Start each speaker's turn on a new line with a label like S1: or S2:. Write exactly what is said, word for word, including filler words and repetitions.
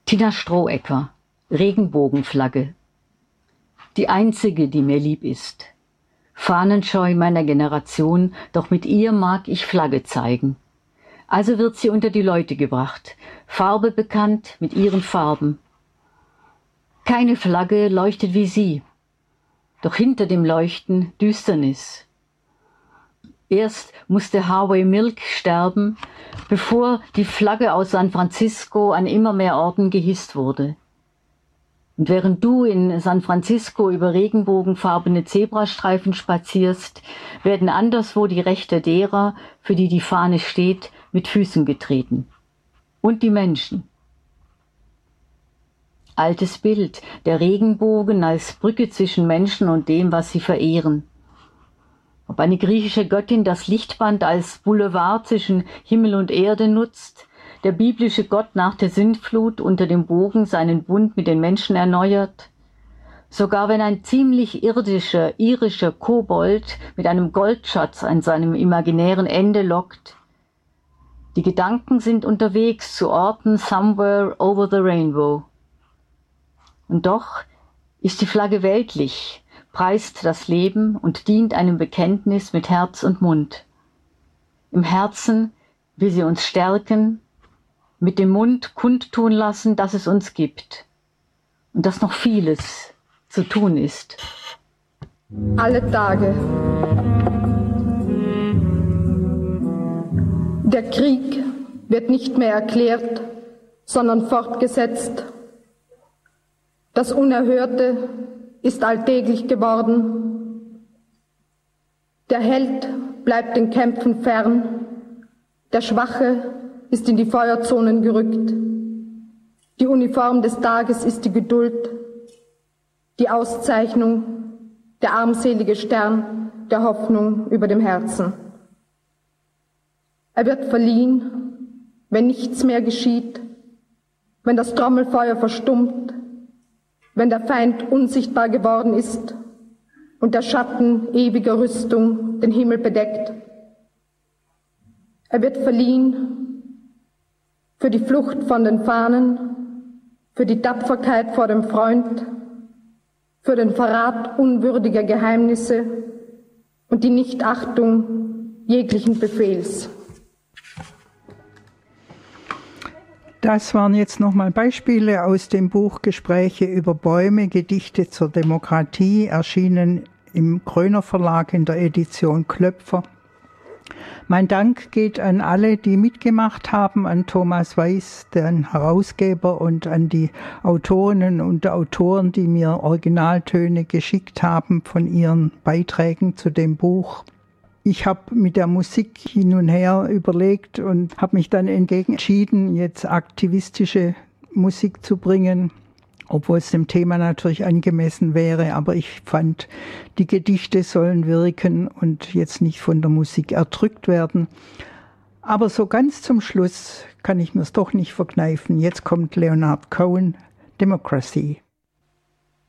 S1: Tina Strohecker, Regenbogenflagge. Die einzige, die mir lieb ist. Fahnenscheu meiner Generation, doch mit ihr mag ich Flagge zeigen. Also wird sie unter die Leute gebracht, Farbe bekannt mit ihren Farben. Keine Flagge leuchtet wie sie, doch hinter dem Leuchten Düsternis. Erst musste Harvey Milk sterben, bevor die Flagge aus San Francisco an immer mehr Orten gehisst wurde. Und während du in San Francisco über regenbogenfarbene Zebrastreifen spazierst, werden anderswo die Rechte derer, für die die Fahne steht, mit Füßen getreten. Und die Menschen. Altes Bild, der Regenbogen als Brücke zwischen Menschen und dem, was sie verehren. Ob eine griechische Göttin das Lichtband als Boulevard zwischen Himmel und Erde nutzt, der biblische Gott nach der Sintflut unter dem Bogen seinen Bund mit den Menschen erneuert, sogar wenn ein ziemlich irdischer, irischer Kobold mit einem Goldschatz an seinem imaginären Ende lockt. Die Gedanken sind unterwegs zu Orten somewhere over the rainbow. Und doch ist die Flagge weltlich, preist das Leben und dient einem Bekenntnis mit Herz und Mund. Im Herzen will sie uns stärken, mit dem Mund kundtun lassen, dass es uns gibt und dass noch vieles zu tun ist.
S2: Alle Tage. Der Krieg wird nicht mehr erklärt, sondern fortgesetzt. Das Unerhörte ist alltäglich geworden. Der Held bleibt den Kämpfen fern, der Schwache ist in die Feuerzonen gerückt. Die Uniform des Tages ist die Geduld, die Auszeichnung, der armselige Stern der Hoffnung über dem Herzen. Er wird verliehen, wenn nichts mehr geschieht, wenn das Trommelfeuer verstummt, wenn der Feind unsichtbar geworden ist und der Schatten ewiger Rüstung den Himmel bedeckt. Er wird verliehen für die Flucht von den Fahnen, für die Tapferkeit vor dem Freund, für den Verrat unwürdiger Geheimnisse und die Nichtachtung jeglichen Befehls.
S3: Das waren jetzt nochmal Beispiele aus dem Buch Gespräche über Bäume, Gedichte zur Demokratie, erschienen im Kröner Verlag in der Edition Klöpfer. Mein Dank geht an alle, die mitgemacht haben, an Thomas Weiß, den Herausgeber, und an die Autorinnen und Autoren, die mir Originaltöne geschickt haben von ihren Beiträgen zu dem Buch. Ich habe mit der Musik hin und her überlegt und habe mich dann entgegen entschieden, jetzt aktivistische Musik zu bringen, obwohl es dem Thema natürlich angemessen wäre. Aber ich fand, die Gedichte sollen wirken und jetzt nicht von der Musik erdrückt werden. Aber so ganz zum Schluss kann ich mir es doch nicht verkneifen. Jetzt kommt Leonard Cohen, Democracy.